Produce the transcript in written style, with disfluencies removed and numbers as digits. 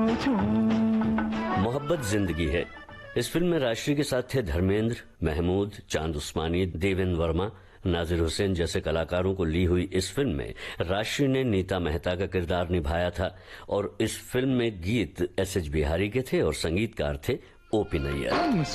मोहब्बत जिंदगी है। इस फिल्म में राशि के साथ थे धर्मेंद्र, महमूद, चांद उस्मानी, देवेंद्र वर्मा, नाजिर हुसैन जैसे कलाकारों को ली हुई इस फिल्म में राशि ने नीता मेहता का किरदार निभाया था और इस फिल्म में गीत एस एच बिहारी के थे और संगीतकार थे ओपी नैयर।